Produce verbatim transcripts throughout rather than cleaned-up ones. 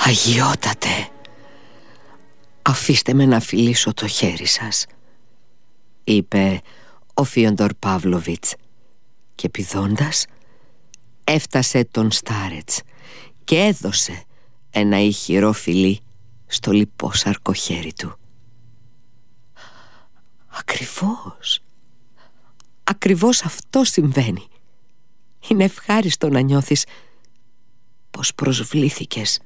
«Αγιότατε, αφήστε με να φιλήσω το χέρι σας», είπε ο Φίοντορ Παύλοβιτς, και πηδώντας έφτασε τον Στάρετς και έδωσε ένα ηχηρό φιλί στο λιπόσαρκο χέρι του. Ακριβώς, ακριβώς αυτό συμβαίνει. Είναι ευχάριστο να νιώθεις πως προσβλήθηκες.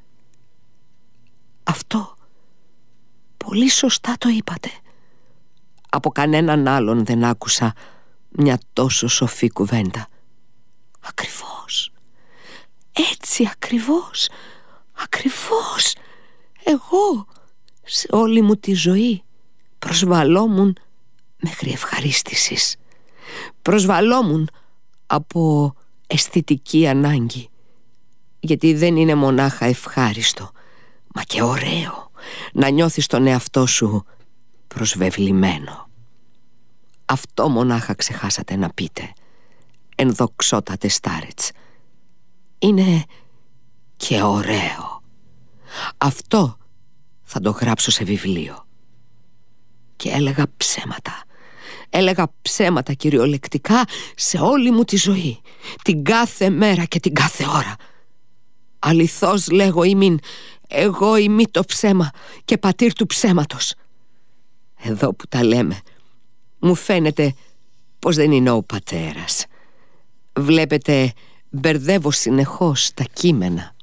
Αυτό, πολύ σωστά το είπατε. Από κανέναν άλλον δεν άκουσα μια τόσο σοφή κουβέντα. Ακριβώς, έτσι ακριβώς, ακριβώς. Εγώ σε όλη μου τη ζωή προσβαλόμουν μέχρι ευχαρίστησης. Προσβαλόμουν από αισθητική ανάγκη, γιατί δεν είναι μονάχα ευχάριστο, μα και ωραίο να νιώθεις τον εαυτό σου προσβεβλημένο. Αυτό μονάχα ξεχάσατε να πείτε, ενδοξότατε Στάρετς. Είναι και ωραίο. Αυτό θα το γράψω σε βιβλίο. Και έλεγα ψέματα. Έλεγα ψέματα κυριολεκτικά σε όλη μου τη ζωή, την κάθε μέρα και την κάθε ώρα. Αληθώς λέγω ημίν, εγώ ημί το ψέμα και πατήρ του ψέματος. Εδώ που τα λέμε, μου φαίνεται πως δεν είναι ο πατέρας. Βλέπετε, μπερδεύω συνεχώς τα κείμενα.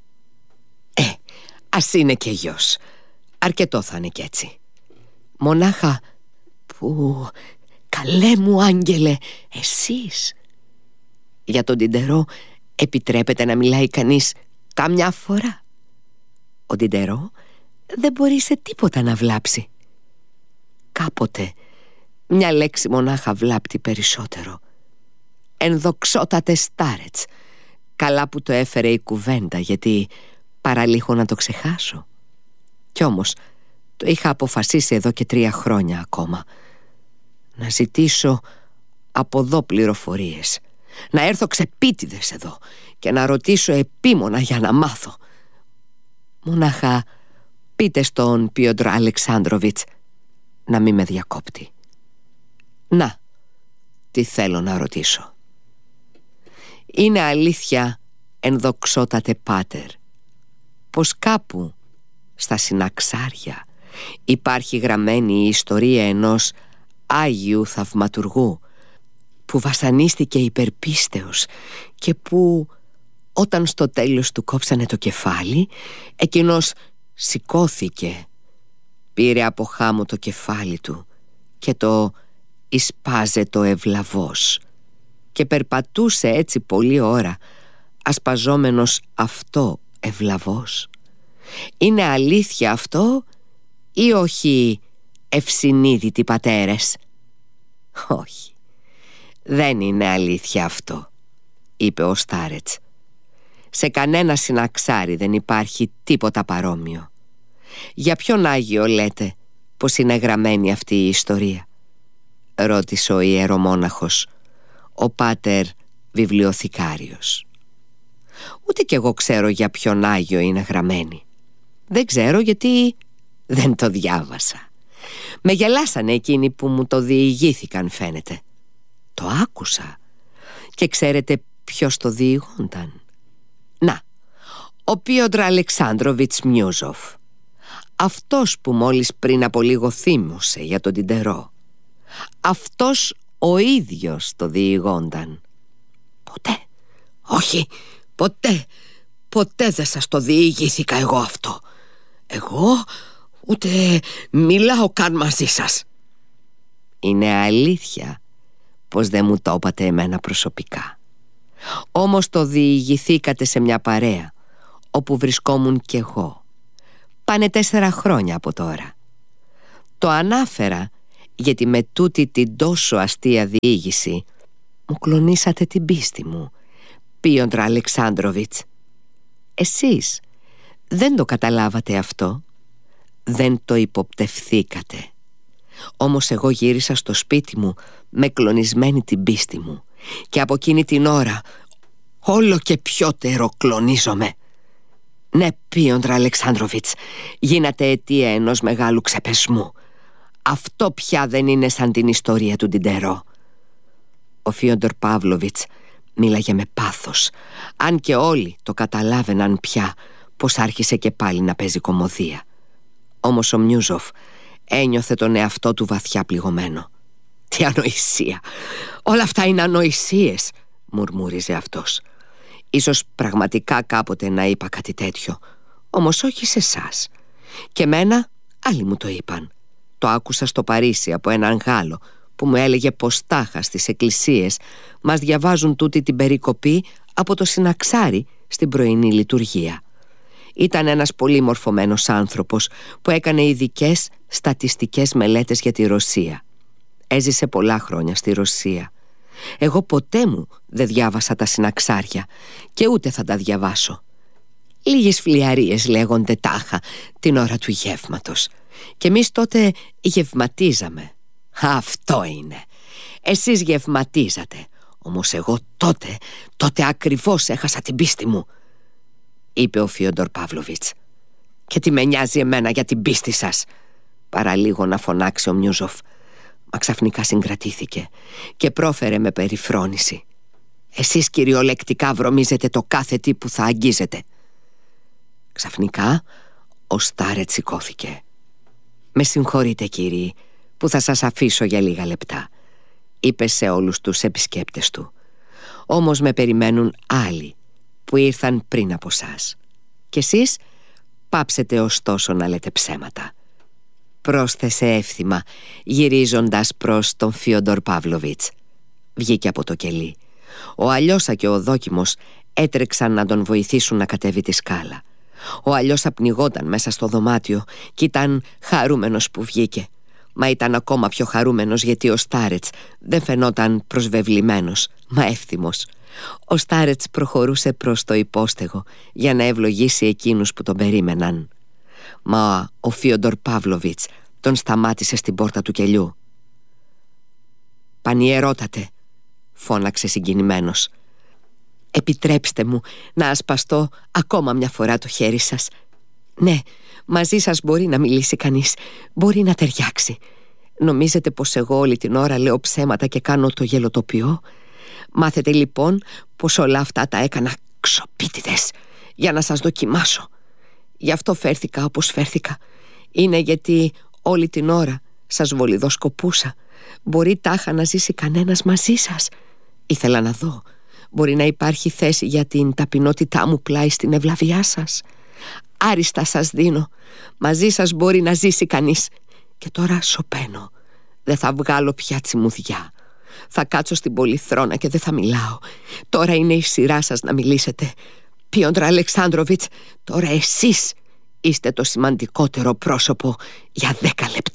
Ε, ας είναι και γιος. Αρκετό θα είναι κι έτσι. Μονάχα που, καλέ μου άγγελε, εσείς. Για τον Τιντερό επιτρέπεται να μιλάει κανείς καμιά φορά. Ο Τιντερό δεν μπορεί σε τίποτα να βλάψει. Κάποτε μια λέξη μονάχα βλάπτει περισσότερο. Ενδοξότατε Στάρετς. Καλά που το έφερε η κουβέντα, γιατί παραλίγο να το ξεχάσω. Κι όμως το είχα αποφασίσει εδώ και τρία χρόνια ακόμα. Να ζητήσω από εδώ πληροφορίες, να έρθω ξεπίτηδες εδώ και να ρωτήσω επίμονα για να μάθω. Μονάχα πείτε στον Πίοντρ Αλεξάνδροβιτς να μη με διακόπτει. Να, τι θέλω να ρωτήσω. Είναι αλήθεια, ενδοξότατε πάτερ, πως κάπου στα Συναξάρια υπάρχει γραμμένη η ιστορία ενός Άγιου Θαυματουργού που βασανίστηκε υπερπίστεως και που όταν στο τέλος του κόψανε το κεφάλι, εκείνος σηκώθηκε, πήρε από χάμω το κεφάλι του και το εισπάζε το ευλαβώς και περπατούσε έτσι πολλή ώρα, ασπαζόμενος αυτό ευλαβώς. Είναι αλήθεια αυτό ή όχι, ευσυνείδητοι πατέρες? Όχι, δεν είναι αλήθεια αυτό, είπε ο Στάρετς. Σε κανένα συναξάρι δεν υπάρχει τίποτα παρόμοιο. Για ποιον Άγιο λέτε πως είναι γραμμένη αυτή η ιστορία? Ρώτησε ο ιερομόναχος, ο πάτερ βιβλιοθηκάριος. Ούτε κι εγώ ξέρω για ποιον Άγιο είναι γραμμένη. Δεν ξέρω γιατί δεν το διάβασα. Με γελάσανε εκείνοι που μου το διηγήθηκαν, φαίνεται. Το άκουσα. Και ξέρετε ποιος το διηγούνταν? Να, ο Πίοντρ Αλεξάνδροβιτς Μιούζοφ. Αυτός που μόλις πριν από λίγο θύμωσε για τον Τιντερό. Αυτός ο ίδιος το διηγόνταν. Ποτέ, όχι, ποτέ, ποτέ δεν σας το διηγήθηκα εγώ αυτό. Εγώ ούτε μιλάω καν μαζί σας. Είναι αλήθεια πως δεν μου το είπατε εμένα προσωπικά. Όμως το διηγηθήκατε σε μια παρέα όπου βρισκόμουν κι εγώ. Πάνε τέσσερα χρόνια από τώρα. Το ανάφερα γιατί με τούτη την τόσο αστεία διήγηση μου κλονίσατε την πίστη μου, Πίοντρ Αλεξάνδροβιτς. Εσείς δεν το καταλάβατε αυτό, δεν το υποπτευθήκατε. Όμως εγώ γύρισα στο σπίτι μου με κλονισμένη την πίστη μου και από εκείνη την ώρα όλο και πιότερο κλονίζομαι. Ναι, Πίοντρα Αλεξάνδροβιτς, γίνατε αιτία ενός μεγάλου ξεπεσμού. Αυτό πια δεν είναι σαν την ιστορία του Ντιντερό. Ο Φίοντορ Παύλοβιτς μίλαγε με πάθος, αν και όλοι το καταλάβαιναν πια πως άρχισε και πάλι να παίζει κωμωδία. Όμως ο Μιούζοφ ένιωθε τον εαυτό του βαθιά πληγωμένο. «Τι ανοησία! Όλα αυτά είναι ανοησίες», μουρμούριζε αυτός. «Ίσως πραγματικά κάποτε να είπα κάτι τέτοιο, όμως όχι σε εσάς. Και μένα άλλοι μου το είπαν. Το άκουσα στο Παρίσι από έναν Γάλλο που μου έλεγε πως τάχα στις εκκλησίες μας διαβάζουν τούτη την περικοπή από το συναξάρι στην πρωινή λειτουργία. Ήταν ένας πολύ μορφωμένος άνθρωπος που έκανε ειδικές στατιστικές μελέτες για τη Ρωσία. Έζησε πολλά χρόνια στη Ρωσία. Εγώ ποτέ μου δεν διάβασα τα συναξάρια και ούτε θα τα διαβάσω. Λίγες φλιαρίες λέγονται τάχα την ώρα του γεύματος. Και εμείς τότε γευματίζαμε. Αυτό είναι. Εσείς γευματίζατε. Όμως εγώ τότε, τότε ακριβώς έχασα την πίστη μου», είπε ο Φίοντορ Παύλοβιτς. «Και τι με νοιάζει εμένα για την πίστη σας», παραλίγο να φωνάξει ο Μιούζοφ. Μα ξαφνικά συγκρατήθηκε και πρόφερε με περιφρόνηση: «Εσείς κυριολεκτικά βρωμίζετε το κάθε τι που θα αγγίζετε». Ξαφνικά ο Στάρετ σηκώθηκε. «Με συγχωρείτε, κύριοι, που θα σας αφήσω για λίγα λεπτά», είπε σε όλους τους επισκέπτες του. «Όμως με περιμένουν άλλοι που ήρθαν πριν από σας. Και εσείς πάψετε ωστόσο να λέτε ψέματα», πρόσθεσε εύθυμα, γυρίζοντας προς τον Φίοντορ Παύλοβιτς. Βγήκε από το κελί. Ο Αλιώσα και ο Δόκιμος έτρεξαν να τον βοηθήσουν να κατέβει τη σκάλα. Ο Αλιώσα πνιγόταν μέσα στο δωμάτιο και ήταν χαρούμενος που βγήκε. Μα ήταν ακόμα πιο χαρούμενος γιατί ο Στάρετς δεν φαινόταν προσβεβλημένος, μα εύθυμος. Ο Στάρετς προχωρούσε προς το υπόστεγο για να ευλογήσει εκείνους που τον περίμεναν. Μα ο Φίοντορ Παύλοβιτς τον σταμάτησε στην πόρτα του κελιού. «Πανιερότατε», φώναξε συγκινημένος, «επιτρέψτε μου να ασπαστώ ακόμα μια φορά το χέρι σας. Ναι, μαζί σας μπορεί να μιλήσει κανείς, μπορεί να ταιριάξει. Νομίζετε πως εγώ όλη την ώρα λέω ψέματα και κάνω το γελοτοπιό? Μάθετε λοιπόν πως όλα αυτά τα έκανα ξοπίτιδες για να σας δοκιμάσω. Γι' αυτό φέρθηκα όπως φέρθηκα. Είναι γιατί όλη την ώρα σας βολιδοσκοπούσα. Μπορεί τάχα να ζήσει κανένας μαζί σας? Ήθελα να δω. Μπορεί να υπάρχει θέση για την ταπεινότητά μου πλάι στην ευλαβιά σας? Άριστα σας δίνω. Μαζί σας μπορεί να ζήσει κανείς. Και τώρα σωπαίνω. Δεν θα βγάλω πια τσιμουδιά. Θα κάτσω στην πολυθρόνα και δεν θα μιλάω. Τώρα είναι η σειρά σας να μιλήσετε. Πίοντρα Αλεξάνδροβιτς, τώρα εσείς είστε το σημαντικότερο πρόσωπο για δέκα λεπτά.